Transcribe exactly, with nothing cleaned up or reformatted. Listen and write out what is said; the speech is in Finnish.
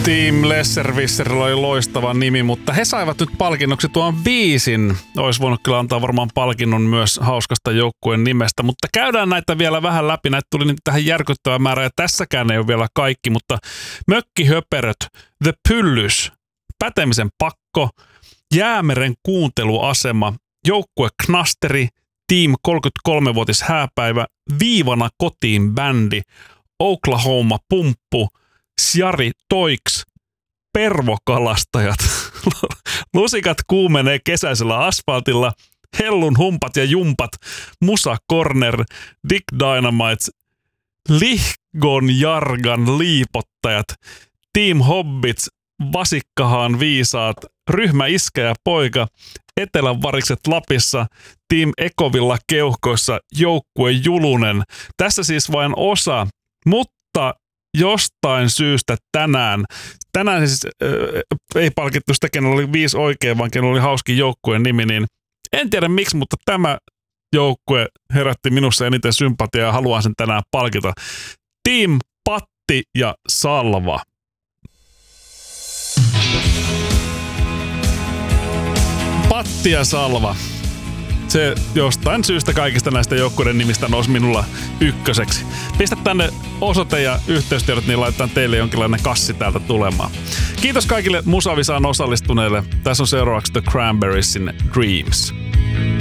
Team Lesservisserillä oli loistava nimi, mutta he saivat nyt palkinnoksi tuon viisin. Olisi voinut kyllä antaa varmaan palkinnon myös hauskasta joukkueen nimestä, mutta käydään näitä vielä vähän läpi. Näitä tuli nyt tähän järkyttävä määrä ja tässäkään ei ole vielä kaikki, mutta Mökkihöperöt, The Pyllys, Pätemisen pakko, Jäämeren kuunteluasema, joukkue Knasteri, Team kolmekymmentäkolme-vuotis hääpäivä, Viivana kotiin bändi, Oklahoma pumppu, Sjari Toiks, Pervokalastajat, Lusikat kuumenee kesäisellä asfaltilla, Hellun humpat ja jumpat, Musa Corner, Dick Dynamites, Lihgon Jargan liipottajat, Team Hobbits, Vasikkahaan viisaat, Ryhmä Iskä ja poika, Etelän varikset Lapissa, Team Ekovilla keuhkoissa, joukkue Julunen. Tässä siis vain osa, mutta jostain syystä tänään, tänään siis äh, ei palkittu sitä, kenellä oli viisi oikein, vaan kenellä oli hauskin joukkueen nimi, niin en tiedä miksi, mutta tämä joukkue herätti minussa eniten sympatiaa ja haluan sen tänään palkita. Team Patti ja Salva. Patti ja Salva. Se jostain syystä kaikista näistä joukkueiden nimistä nousi minulla ykköseksi. Pistä tänne osoite ja yhteystiedot, niin laitetaan teille jonkinlainen kassi täältä tulemaan. Kiitos kaikille Musavisaan osallistuneille. Tässä on seuraavaksi The Cranberriesin Dreams.